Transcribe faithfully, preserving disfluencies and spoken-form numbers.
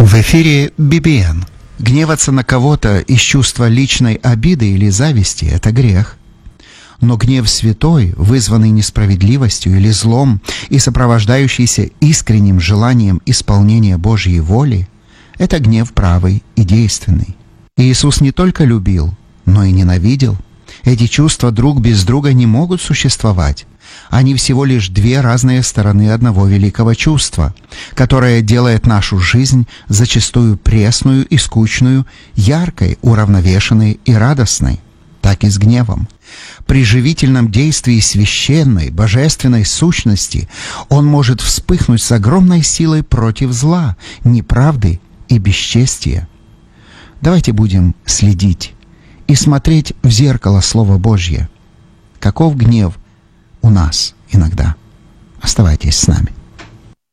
В эфире би би эн. Гневаться на кого-то из чувства личной обиды или зависти – это грех. Но гнев святой, вызванный несправедливостью или злом и сопровождающийся искренним желанием исполнения Божьей воли – это гнев правый и действенный. Иисус не только любил, но и ненавидел. Эти чувства друг без друга не могут существовать. Они всего лишь две разные стороны одного великого чувства, которое делает нашу жизнь зачастую пресную и скучную, яркой, уравновешенной и радостной. Так и с гневом. При живительном действии священной, божественной сущности он может вспыхнуть с огромной силой против зла, неправды и бесчестия. Давайте будем следить и смотреть в зеркало Слова Божье. Каков гнев у нас иногда? Оставайтесь с нами.